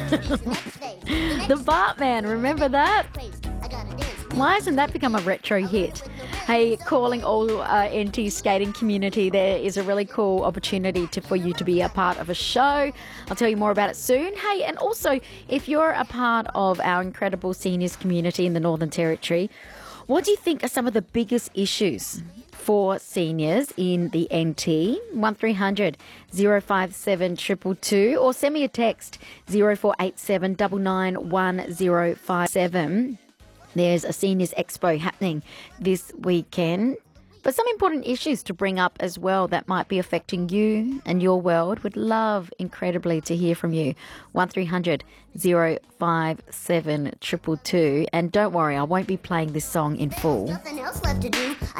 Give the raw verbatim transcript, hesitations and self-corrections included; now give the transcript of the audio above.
The Bartman, remember that? Why hasn't that become a retro hit? Hey, calling all uh, N T skating community, there is a really cool opportunity to, for you to be a part of a show. I'll tell you more about it soon. Hey, and also, if you're a part of our incredible seniors community in the Northern Territory, what do you think are some of the biggest issues for seniors in the N T? one three hundred, oh five seven, two two two, or send me a text zero four eight seven, nine nine one zero five seven. There's a Seniors Expo happening this weekend, but some important issues to bring up as well that might be affecting you and your world. Would love incredibly to hear from you. one three hundred, oh five seven, two two two. And don't worry, I won't be playing this song in full. Nothing else left to do.